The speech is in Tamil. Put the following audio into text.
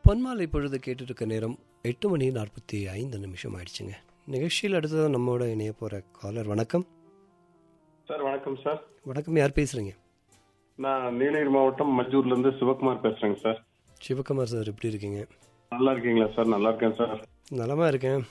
பொன்மாலை பொழுது கேட்டுருக்க நேரம் 8:45 ஆயிடுச்சுங்க. நிகழ்ச்சியில் அடுத்தது நம்மோட இணைய போகிற காலர். வணக்கம் சார். வணக்கம் சார். வணக்கம், யார் பேசுகிறீங்க? நான் நீலகிரி மாவட்டம் மஞ்சூர்லேருந்து சிவகுமார் பேசுகிறேங்க சார். சிவகுமார் சார், எப்படி இருக்கீங்க? நல்லா இருக்கீங்களா சார்? நல்லா இருக்கேன் சார். நலமாக இருக்கேன்.